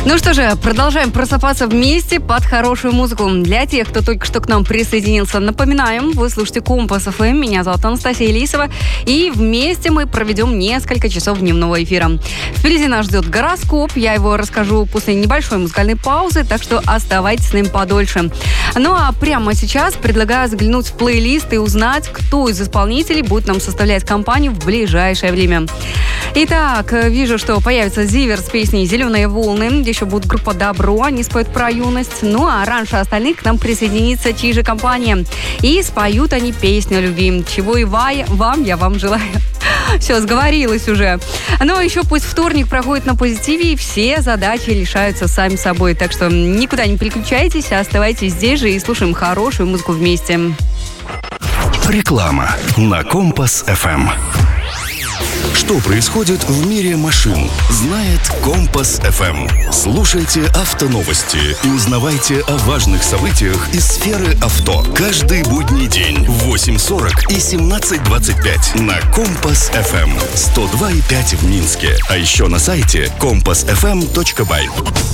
Ну что же, продолжаем просыпаться вместе под хорошую музыку. Для тех, кто только что к нам присоединился, напоминаем, вы слушаете Компас ФМ, меня зовут Анастасия Лисова, и вместе мы проведем несколько часов дневного эфира. Впереди нас ждет гороскоп, я его расскажу после небольшой музыкальной паузы, так что оставайтесь с ним подольше. Ну а прямо сейчас предлагаю заглянуть в плейлист и узнать, кто из исполнителей будет нам составлять компанию в ближайшее время. Итак, вижу, что появится Зивер с песней «Зеленые волны». Еще будет группа «Добро», они споют про юность. Ну а раньше остальных к нам присоединится Чижи компания. И споют они песню о любви. Чего и вам желаю. Все, сговорилась уже. Но еще пусть вторник проходит на позитиве, и все задачи решаются сами собой. Так что никуда не переключайтесь, оставайтесь здесь же и слушаем хорошую музыку вместе. Реклама на Компас ФМ. Что происходит в мире машин, знает Компас ФМ. Слушайте автоновости и узнавайте о важных событиях из сферы авто. Каждый будний день в 8:40 и 17:25 на Компас ФМ. 102,5 в Минске. А еще на сайте compassfm.by.